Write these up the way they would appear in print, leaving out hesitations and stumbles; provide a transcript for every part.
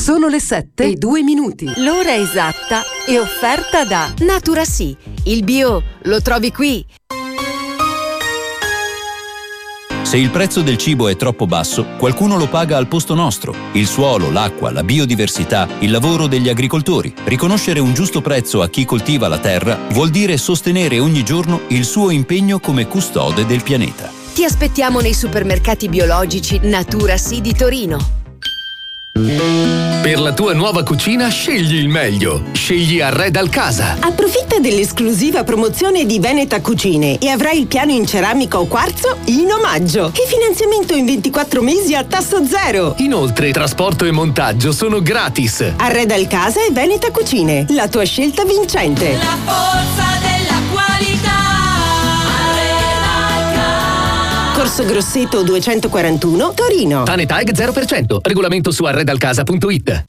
Sono le 7:02. L'ora esatta è offerta da Natura Sì. Il bio lo trovi qui. Se il prezzo del cibo è troppo basso, qualcuno lo paga al posto nostro. Il suolo, l'acqua, la biodiversità, il lavoro degli agricoltori. Riconoscere un giusto prezzo a chi coltiva la terra vuol dire sostenere ogni giorno il suo impegno come custode del pianeta. Ti aspettiamo nei supermercati biologici Natura Sì di Torino. Per la tua nuova cucina scegli il meglio. Scegli Arredal Casa. Approfitta dell'esclusiva promozione di Veneta Cucine e avrai il piano in ceramica o quarzo in omaggio. E finanziamento in 24 mesi a tasso zero. Inoltre trasporto e montaggio sono gratis. Arredal Casa e Veneta Cucine, la tua scelta vincente. La forza della qualità. Corso Grosseto 241, Torino. Tanetag 0%. Regolamento su arredalcasa.it.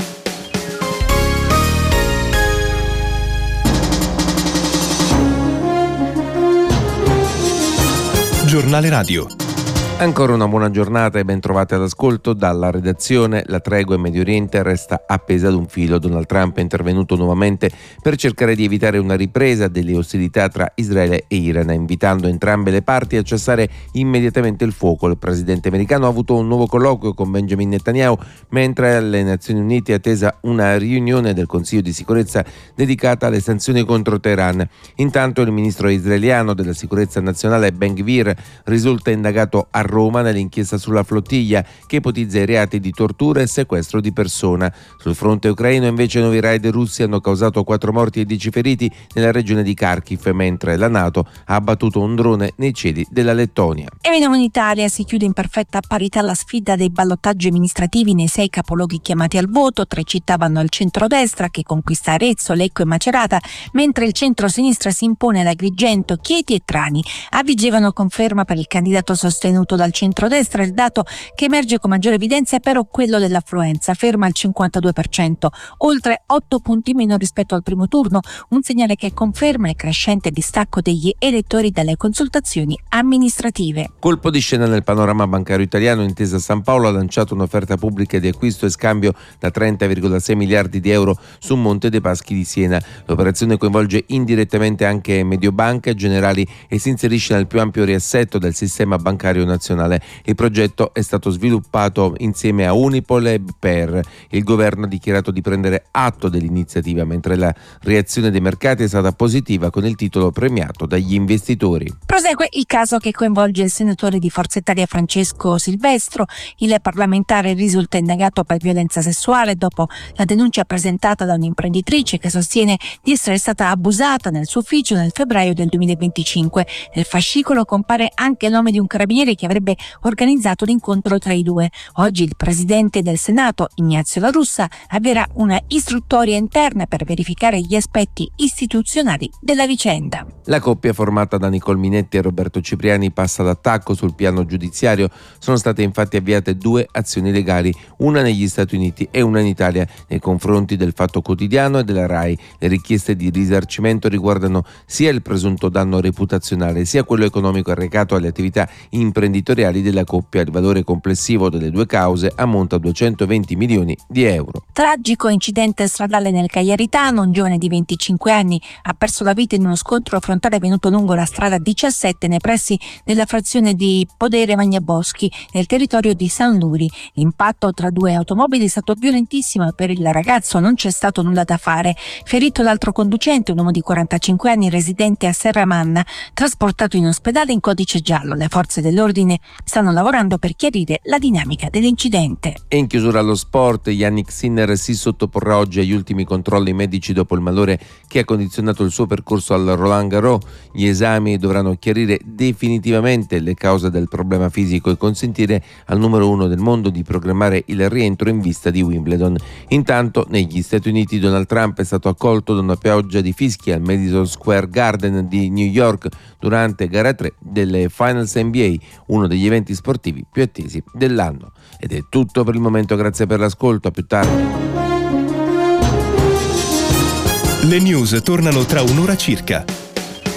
Giornale Radio. Ancora una buona giornata e ben trovate all'ascolto dalla redazione. La tregua in Medio Oriente resta appesa ad un filo. Donald Trump è intervenuto nuovamente per cercare di evitare una ripresa delle ostilità tra Israele e Iran, invitando entrambe le parti a cessare immediatamente il fuoco. Il presidente americano ha avuto un nuovo colloquio con Benjamin Netanyahu, mentre alle Nazioni Unite è attesa una riunione del Consiglio di sicurezza dedicata alle sanzioni contro Teheran. Intanto il ministro israeliano della sicurezza nazionale Ben Gvir risulta indagato a Roma nell'inchiesta sulla flottiglia che ipotizza i reati di tortura e sequestro di persona. Sul fronte ucraino invece nuovi raid russi hanno causato 4 morti e 10 feriti nella regione di Kharkiv, mentre la NATO ha abbattuto un drone nei cieli della Lettonia. E veniamo in Italia, si chiude in perfetta parità la sfida dei ballottaggi amministrativi nei 6 capoluoghi chiamati al voto. 3 città vanno al centrodestra, che conquista Arezzo, Lecco e Macerata, mentre il centro-sinistra si impone ad Agrigento, Chieti e Trani. A Vigevano conferma per il candidato sostenuto dal centrodestra. Il dato che emerge con maggiore evidenza è però quello dell'affluenza, ferma al 52%, oltre 8 punti meno rispetto al primo turno, un segnale che conferma il crescente distacco degli elettori dalle consultazioni amministrative. Colpo di scena nel panorama bancario italiano. Intesa San Paolo ha lanciato un'offerta pubblica di acquisto e scambio da 30,6 miliardi di euro su Monte dei Paschi di Siena. L'operazione coinvolge indirettamente anche Mediobanca, Generali e si inserisce nel più ampio riassetto del sistema bancario nazionale. Il progetto è stato sviluppato insieme a Unipol e BPER. Il governo ha dichiarato di prendere atto dell'iniziativa, mentre la reazione dei mercati è stata positiva, con il titolo premiato dagli investitori. Prosegue il caso che coinvolge il senatore di Forza Italia Francesco Silvestro. Il parlamentare risulta indagato per violenza sessuale dopo la denuncia presentata da un'imprenditrice che sostiene di essere stata abusata nel suo ufficio nel febbraio del 2025. Nel fascicolo compare anche il nome di un carabiniere che avrebbe organizzato l'incontro tra i due. Oggi il presidente del Senato, Ignazio La Russa, avvierà una istruttoria interna per verificare gli aspetti istituzionali della vicenda. La coppia formata da Nicole Minetti e Roberto Cipriani passa d'attacco sul piano giudiziario. Sono state infatti avviate 2 azioni legali, una negli Stati Uniti e una in Italia, nei confronti del Fatto Quotidiano e della RAI. Le richieste di risarcimento riguardano sia il presunto danno reputazionale sia quello economico arrecato alle attività imprenditoriali della coppia. Il valore complessivo delle 2 cause ammonta a 220 milioni di euro. Tragico incidente stradale nel Cagliaritano. Un giovane di 25 anni ha perso la vita in uno scontro frontale avvenuto lungo la strada 17 nei pressi della frazione di Podere Magnaboschi, nel territorio di San Luri. L'impatto tra 2 automobili è stato violentissimo e per il ragazzo non c'è stato nulla da fare. Ferito l'altro conducente, un uomo di 45 anni residente a Serramanna, trasportato in ospedale in codice giallo. Le forze dell'ordine stanno lavorando per chiarire la dinamica dell'incidente. E in chiusura allo sport, Yannick Sinner si sottoporrà oggi agli ultimi controlli medici dopo il malore che ha condizionato il suo percorso al Roland Garros. Gli esami dovranno chiarire definitivamente le cause del problema fisico e consentire al numero 1 del mondo di programmare il rientro in vista di Wimbledon. Intanto negli Stati Uniti Donald Trump è stato accolto da una pioggia di fischi al Madison Square Garden di New York durante gara 3 delle Finals NBA, uno degli eventi sportivi più attesi dell'anno. Ed è tutto per il momento, grazie per l'ascolto, a più tardi. Le news tornano tra un'ora circa.